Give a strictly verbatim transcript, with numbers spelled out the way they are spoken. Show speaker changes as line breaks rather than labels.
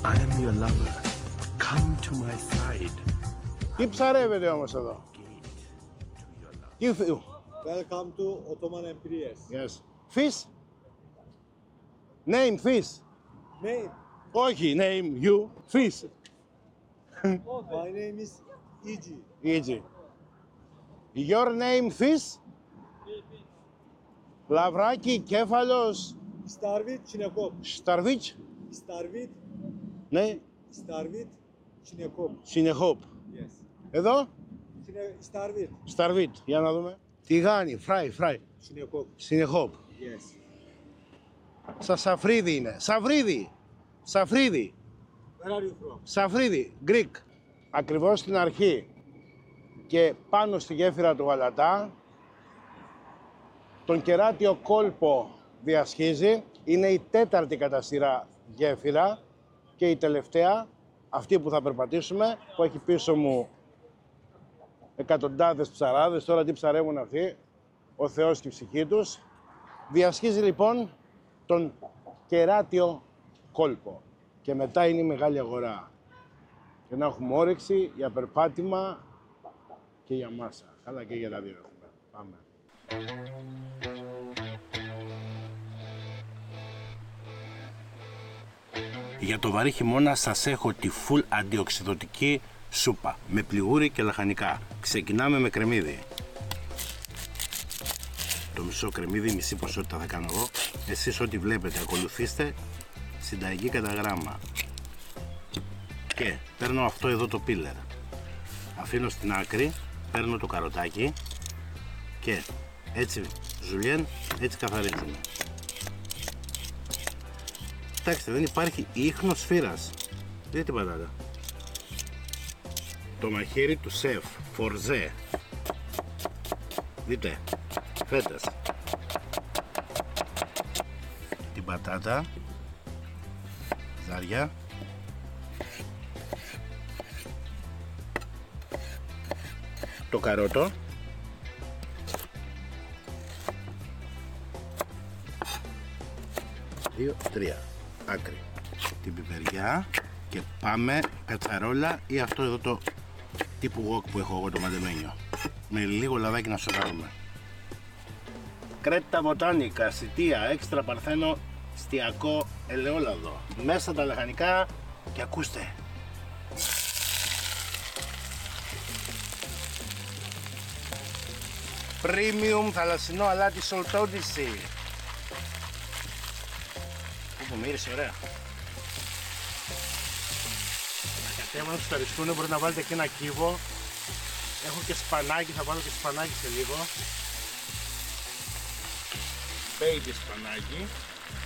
I am your lover. Come to my side.
Τι ψαρεύετε όμως εδώ? Τι φύγω?
Welcome to Ottoman Empires.
Yes. Fish? Name fish.
Name?
Όχι, name you. Fish.
My name is Iji.
Easy. Your name fish? Λαβράκι, κέφαλος,
Starvit, Chinekop.
σταρβίτς.
Starvit,
Ναι,
Starvit, Chinekop.
συνεχόπ.
Yes.
Εδώ,
Chine- Starvit,
σταρβίτ. Για να δούμε. Τηγάνι, φράι, φράι.
Chinekop.
Συνεχόπ.
Yes.
Σα σαφρίδι είναι. Σαφρίδι. Σαφρίδι.
Where are you from?
Σαφρίδι. Greek. Ακριβώς στην αρχή και πάνω στη γέφυρα του Γαλατά τον κεράτιο κόλπο διασχίζει. Είναι η τέταρτη κατά σειρά γέφυρα και η τελευταία, αυτή που θα περπατήσουμε, που έχει πίσω μου εκατοντάδες ψαράδες. Τώρα τι ψαρεύουν αυτοί, ο Θεός και η ψυχή τους. Διασχίζει λοιπόν τον κεράτιο κόλπο και μετά είναι η μεγάλη αγορά. Και να έχουμε όρεξη για περπάτημα και για μάσα. Καλά και για τα δύο έχουμε. Πάμε.
Για το βαρύ χειμώνα σας έχω τη full αντιοξυδωτική σούπα με πληγούρι και λαχανικά. Ξεκινάμε με κρεμμύδι. Το μισό κρεμμύδι, μισή ποσότητα θα κάνω εγώ. Εσείς ό,τι βλέπετε ακολουθήστε συνταγή κατά γράμμα. Και παίρνω αυτό εδώ το πίλερ. Αφήνω στην άκρη, παίρνω το καροτάκι και έτσι ζουλιέν, έτσι καθαρίζουμε. Κοιτάξτε, δεν υπάρχει ίχνος σφύρας. Δείτε την πατάτα. Το μαχαίρι του σεφ, φορζέ. Δείτε, φέτες. Την πατάτα, ζάρια. Το καρότο. Δύο, τρία. Άκρη. Την πιπεριά και πάμε κατσαρόλα ή αυτό εδώ το τύπου γοκ που έχω εγώ, το μαντεμένιο. Με λίγο λαδάκι να σοκάρουμε. Κρέτα βοτάνικα, σιτία, έξτρα παρθένο, στιακό ελαιόλαδο. Μέσα τα λαχανικά και ακούστε.
Premium θαλασσινό αλάτι σολτόντιση.
Που μύρισε ωραία.
Γιατί άμα τους αριστούν μπορεί να βάλετε και ένα κύβο. Έχω και σπανάκι, θα βάλω και σπανάκι σε λίγο. Baby σπανάκι.